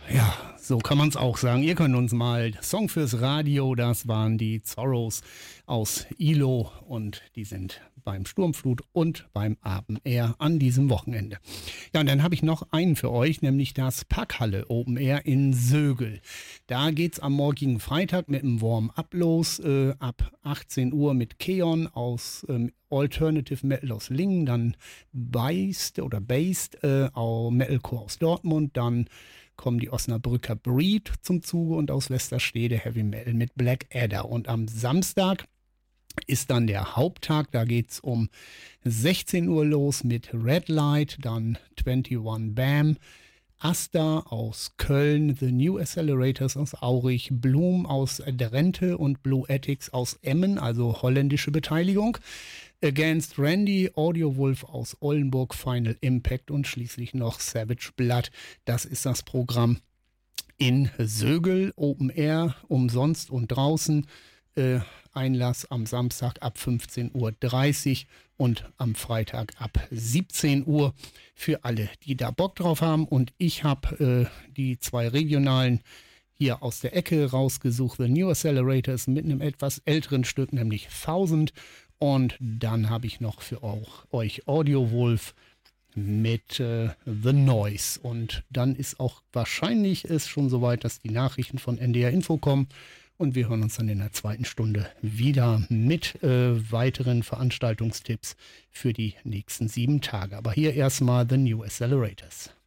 Ja, so kann man es auch sagen. Ihr könnt uns mal Song fürs Radio, das waren die Zorros aus Ilo und die sind beim Sturmflut und beim Open Air an diesem Wochenende. Ja, und dann habe ich noch einen für euch, nämlich das Packhalle Open Air in Sögel. Da geht's am morgigen Freitag mit einem Warm-up los, ab 18 Uhr mit Keon aus Alternative Metal aus Lingen, dann Based Metalcore aus Dortmund, dann kommen die Osnabrücker Breed zum Zuge und aus Westerstede Heavy Metal mit Black Adder. Und am Samstag ist dann der Haupttag, da geht's um 16 Uhr los mit Red Light, dann 21 Bam, Asta aus Köln, The New Accelerators aus Aurich, Bloom aus Drenthe und Blue Ethics aus Emmen, also holländische Beteiligung. Against Randy, Audio Wolf aus Oldenburg, Final Impact und schließlich noch Savage Blood. Das ist das Programm in Sögel, Open Air, umsonst und draußen. Einlass am Samstag ab 15:30 Uhr und am Freitag ab 17 Uhr für alle, die da Bock drauf haben. Und ich habe die zwei regionalen hier aus der Ecke rausgesucht, The New Accelerators mit einem etwas älteren Stück, nämlich 1000. Und dann habe ich noch für euch Audio Wolf mit The Noise. Und dann ist auch wahrscheinlich schon soweit, dass die Nachrichten von NDR Info kommen. Und wir hören uns dann in der zweiten Stunde wieder mit weiteren Veranstaltungstipps für die nächsten 7 Tage. Aber hier erstmal The New Accelerators.